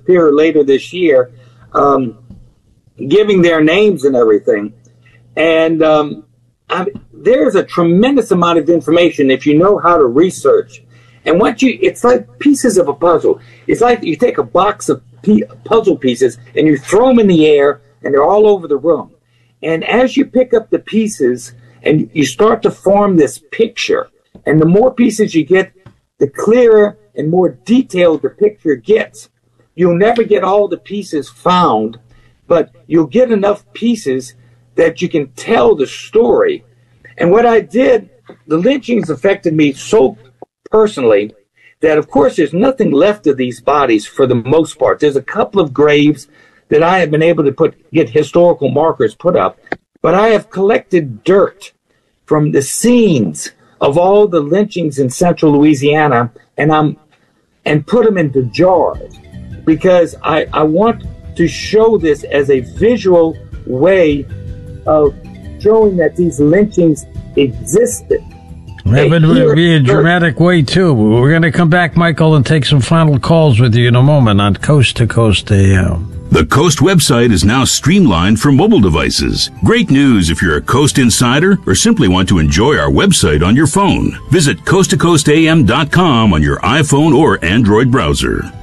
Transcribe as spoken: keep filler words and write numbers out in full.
appear later this year, um, giving their names and everything. And um, I mean, there's a tremendous amount of information if you know how to research. And once you, it's like pieces of a puzzle. It's like you take a box of p- puzzle pieces and you throw them in the air, and they're all over the room. And as you pick up the pieces and you start to form this picture, and the more pieces you get, the clearer and more detailed the picture gets. You'll never get all the pieces found, but you'll get enough pieces that you can tell the story. And what I did, the lynchings affected me so personally that, of course, there's nothing left of these bodies for the most part. There's a couple of graves that I have been able to put get historical markers put up, but I have collected dirt from the scenes of all the lynchings in central Louisiana, and I'm and put them into jars because I, I want to show this as a visual way of showing that these lynchings existed. That would be a dramatic way, too. We're going to come back, Michael, and take some final calls with you in a moment on Coast to Coast A M. The Coast website is now streamlined for mobile devices. Great news if you're a Coast insider or simply want to enjoy our website on your phone. Visit coast to coast a m dot com on your iPhone or Android browser.